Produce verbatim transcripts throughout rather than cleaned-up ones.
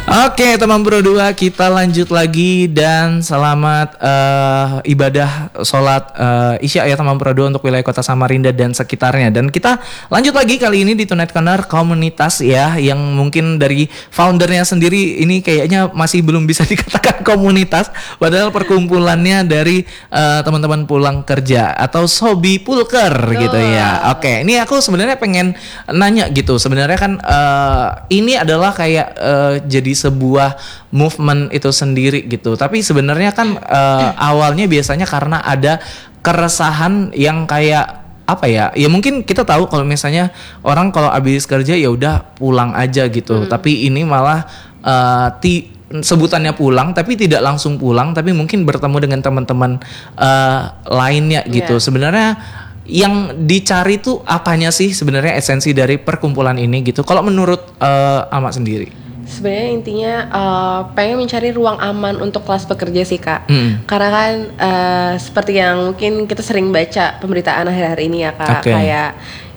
Oke teman Bro dua, kita lanjut lagi dan selamat uh, ibadah sholat uh, Isya ya teman Bro dua untuk wilayah kota Samarinda dan sekitarnya. Dan kita lanjut lagi kali ini di Tonight Corner komunitas ya, yang mungkin dari foundernya sendiri ini kayaknya masih belum bisa dikatakan komunitas, padahal perkumpulannya dari uh, teman-teman pulang kerja atau Sobi Pulker oh. gitu ya. Oke, ini aku sebenarnya pengen nanya gitu, sebenarnya kan uh, ini adalah kayak uh, jadi sebuah movement itu sendiri gitu. Tapi sebenarnya kan uh, awalnya biasanya karena ada keresahan yang kayak apa ya? Ya mungkin kita tahu kalau misalnya orang kalau habis kerja ya udah pulang aja gitu. Hmm. Tapi ini malah uh, ti sebutannya pulang tapi tidak langsung pulang, tapi mungkin bertemu dengan teman-teman uh, lainnya gitu. Yeah. Sebenarnya yang dicari tuh apanya sih sebenarnya esensi dari perkumpulan ini gitu? Kalau menurut uh, Ama sendiri? Sebenarnya intinya uh, pengen mencari ruang aman untuk kelas pekerja sih Kak. Mm. Karena kan uh, seperti yang mungkin kita sering baca pemberitaan akhir-akhir ini ya Kak, okay. kayak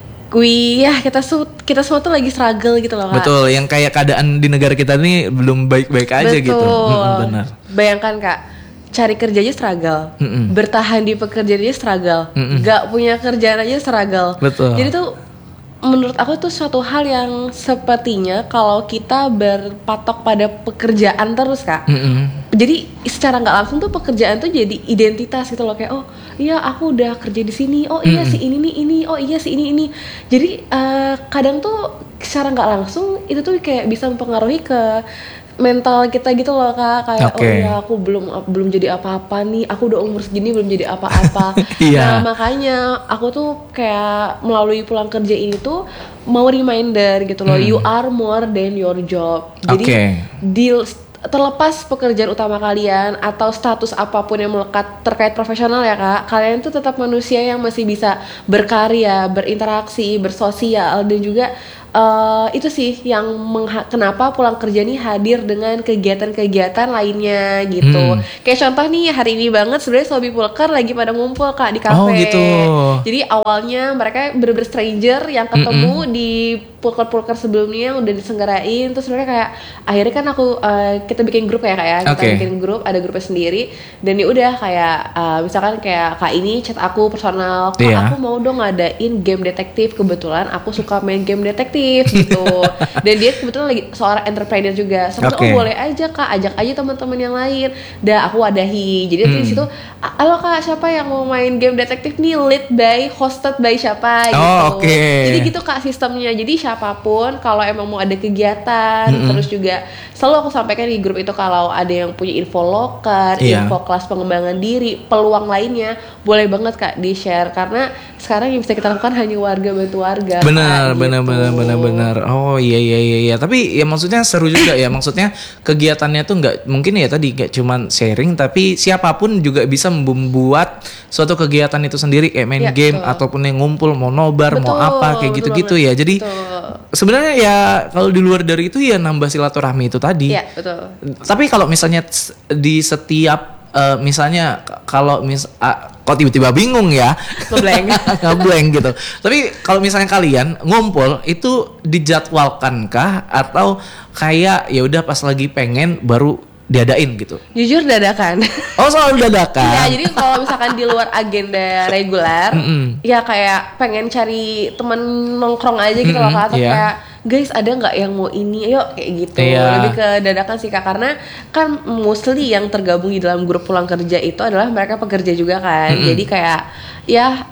kui ya kita su- kita semua tuh lagi struggle gitu loh Kak. Betul, yang kayak keadaan di negara kita ini belum baik-baik aja. Betul. Gitu. Mm-mm, benar. Bayangkan Kak, cari kerja aja struggle, Mm-mm. bertahan di pekerjaan aja struggle, Mm-mm. gak punya kerjaan aja struggle. Betul. Jadi tuh menurut aku tuh suatu hal yang sepertinya kalau kita berpatok pada pekerjaan terus Kak, mm-hmm. jadi secara nggak langsung tuh pekerjaan tuh jadi identitas gitu loh, kayak oh iya aku udah kerja di sini, oh iya mm-hmm. si ini nih ini, oh iya si ini ini. Jadi uh, kadang tuh secara nggak langsung itu tuh kayak bisa mempengaruhi ke mental kita gitu loh Kak, kayak okay. oh ya aku belum belum jadi apa-apa nih, aku udah umur segini belum jadi apa-apa. yeah. Nah makanya aku tuh kayak melalui pulang kerja ini tuh mau reminder gitu loh, hmm. you are more than your job. Jadi okay. deal terlepas pekerjaan utama kalian atau status apapun yang melekat terkait profesional ya Kak, kalian tuh tetap manusia yang masih bisa berkarya, berinteraksi, bersosial, dan juga Uh, itu sih yang mengha- kenapa pulang kerja nih hadir dengan kegiatan-kegiatan lainnya gitu. Hmm. Kayak contoh nih hari ini banget sebenarnya Sobi Pulker lagi pada ngumpul Kak di kafe. Oh gitu. Jadi awalnya mereka bener-bener stranger yang ketemu Mm-mm. di Pulker-Pulker sebelumnya udah disenggarain, terus mereka kayak akhirnya kan aku uh, kita bikin grup ya Kak ya, kita okay. bikin grup, ada grupnya sendiri, dan ya udah kayak uh, misalkan kayak Kak ini chat aku personal, Kak yeah. aku mau dong ngadain game detektif, kebetulan aku suka main game detektif gitu. Dan dia kebetulan lagi seorang entrepreneur juga. Sebetulnya okay. oh boleh aja Kak, ajak aja teman-teman yang lain. Dah aku wadahi. Jadi hmm. di situ, halo Kak, siapa yang mau main game detektif nih, lead by, hosted by siapa gitu. Oh, okay. Jadi gitu Kak sistemnya. Jadi siapapun kalau emang mau ada kegiatan, mm-hmm. terus juga selalu aku sampaikan di grup itu kalau ada yang punya info loker, yeah. info kelas pengembangan diri, peluang lainnya, boleh banget Kak di-share, karena sekarang yang bisa kita lakukan hanya warga bantu warga. Benar, Kak, benar, gitu. benar, benar, benar. Oh iya iya iya iya. Tapi ya maksudnya seru juga ya. Maksudnya kegiatannya tuh nggak mungkin ya tadi nggak cuman sharing, tapi siapapun juga bisa membuat suatu kegiatan itu sendiri, kayak main ya, game betul. Ataupun yang ngumpul mau nobar, betul, mau apa kayak gitu-gitu ya. Jadi betul. Sebenarnya ya kalau di luar dari itu ya nambah silaturahmi itu tadi. Iya betul. Tapi kalau misalnya di setiap uh, misalnya kalau mis uh, kok tiba-tiba bingung ya, ngeblank ngeblank gitu. Tapi kalau misalnya kalian ngumpul itu dijadwalkan kah atau kayak ya udah pas lagi pengen baru diadain gitu? Jujur dadakan. Oh selalu dadakan. Iya, jadi kalau misalkan di luar agenda reguler, mm-hmm. ya kayak pengen cari temen nongkrong aja gitu mm-hmm. loh Kak, atau yeah. kayak guys ada nggak yang mau ini, yuk kayak gitu. Yeah. Lebih ke dadakan sih Kak, karena kan mostly yang tergabung di dalam grup pulang kerja itu adalah mereka pekerja juga kan, mm-hmm. jadi kayak ya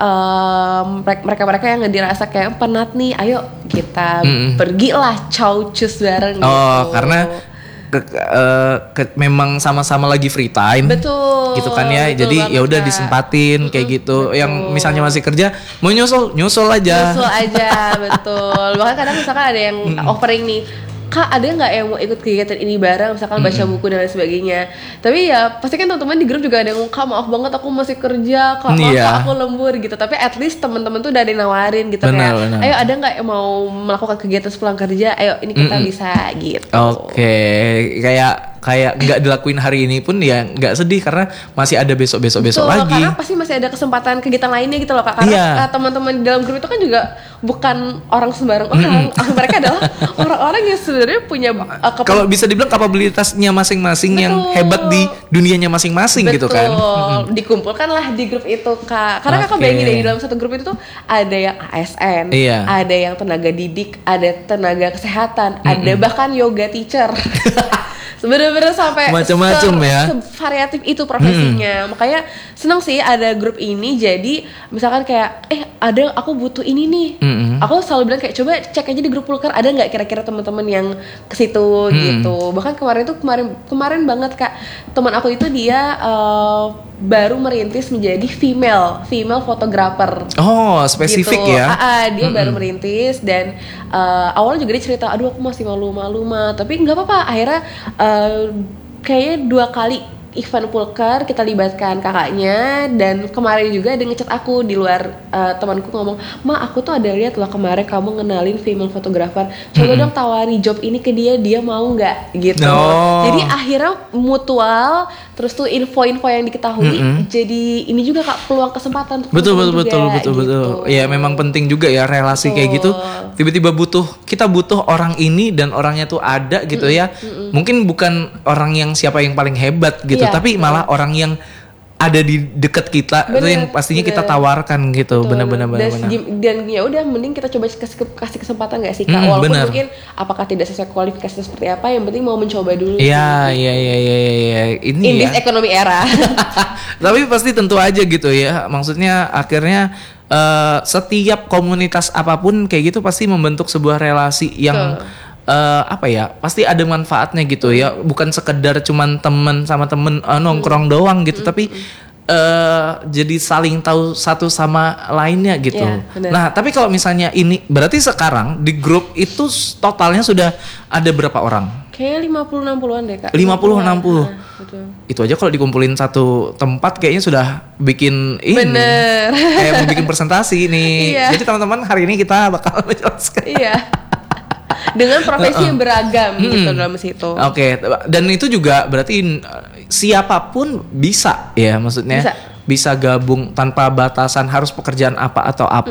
um, mereka-mereka yang dirasa kayak penat nih, ayo kita mm-hmm. pergilah chow cus bareng. Oh gitu. Karena Ke, uh, ke, memang sama-sama lagi free time, betul, gitu kan ya, betul, jadi ya udah disempatin kayak gitu. Betul. Yang misalnya masih kerja mau nyusul nyusul aja, nyusul aja, betul. Bahkan kadang misalkan ada yang offering nih, Kak ada nggak yang mau ikut kegiatan ini bareng, misalkan baca mm-hmm. buku dan lain sebagainya. Tapi ya pasti kan teman-teman di grup juga ada yang Kak maaf banget aku masih kerja, Kak maaf yeah. aku lembur gitu. Tapi at least teman-teman tuh udah ada yang nawarin gitu, benar, kayak benar. Ayo ada nggak yang mau melakukan kegiatan sepulang kerja, ayo ini kita mm-hmm. bisa gitu. Oke, okay. Kayak kayak nggak dilakuin hari ini pun ya nggak sedih karena masih ada besok besok besok Betul, lagi. Karena pasti masih ada kesempatan kegiatan lainnya gitu loh Kak. Karena Iya. uh, teman-teman di dalam grup itu kan juga bukan orang sembarang orang. Mm-mm. Mereka adalah orang-orang yang sebenarnya punya uh, kepen- Kalau bisa dibilang kapabilitasnya masing-masing yang Betul. hebat di dunianya masing-masing gitu kan. Betul, dikumpulkanlah di grup itu Kak. Karena Kakak Oke. bayangin deh, di dalam satu grup itu tuh ada yang A S N, Iya. ada yang tenaga didik, ada tenaga kesehatan, ada bahkan yoga teacher. Bener-bener sampai Macam-macam se- ya. variatif itu profesinya. Makanya seneng sih ada grup ini. Jadi misalkan kayak eh ada aku butuh ini nih. Mm-mm. Aku selalu bilang kayak coba cek aja di grup Pulker ada nggak kira-kira teman-teman yang ke situ gitu. Bahkan kemarin tuh kemarin kemarin banget Kak, teman aku itu dia uh, baru merintis menjadi female female photographer. Oh, spesifik Gitu. ya. Ah, ah, dia baru merintis dan uh, awalnya juga dia cerita, aduh aku masih malu-malu mah, tapi nggak apa-apa. Akhirnya uh, kayaknya dua kali event Pulker kita libatkan kakaknya, dan kemarin juga ada ngechat aku di luar, uh, temanku ngomong, ma aku tuh ada lihat loh kemarin kamu ngenalin female photographer, coba Mm-mm. dong tawari job ini ke dia, dia mau nggak gitu. Oh. Jadi akhirnya mutual, terus tuh info-info yang diketahui, Mm-mm. jadi ini juga Kak peluang kesempatan untuk Betul betul teman-teman betul juga, betul gitu. betul. Ya memang penting juga ya relasi kayak gitu. Betul. Tiba-tiba butuh kita butuh orang ini dan orangnya tuh ada gitu ya. Mungkin bukan orang yang siapa yang paling hebat gitu, Iya, tapi malah orang yang ada di dekat kita itu Bener, yang pastinya kita bener. tawarkan gitu. Betul. Benar-benar dan, benar-benar. dan ya udah mending kita coba kasih, kasih kesempatan nggak sih Kak, Hmm, walaupun bener. mungkin apakah tidak sesuai kualifikasi seperti apa, yang penting mau mencoba dulu. Iya iya iya iya iya ini In ya. this economy era. Tapi pasti tentu aja gitu ya. Maksudnya akhirnya eh, setiap komunitas apapun kayak gitu pasti membentuk sebuah relasi yang Betul. eh, apa ya? Pasti ada manfaatnya gitu ya. Bukan sekedar cuman temen sama temen eh, nongkrong doang gitu, tapi eh, jadi saling tahu satu sama lainnya gitu. Iya, benar. Nah, tapi kalau misalnya ini berarti sekarang di grup itu s- totalnya sudah ada berapa orang? Kayaknya lima puluh enam puluhan deh Kak. lima puluh enam puluh. Nah, betul. Itu aja kalau dikumpulin satu tempat kayaknya sudah bikin ini. Bener. Kayak mau bikin presentasi nih. Iya. Jadi teman-teman hari ini kita bakal menjelaskan. Iya. Dengan profesi yang beragam gitu dalam situ. Oke, dan itu juga berarti uh, siapapun bisa ya, maksudnya Bisa. bisa gabung tanpa batasan harus pekerjaan apa atau apa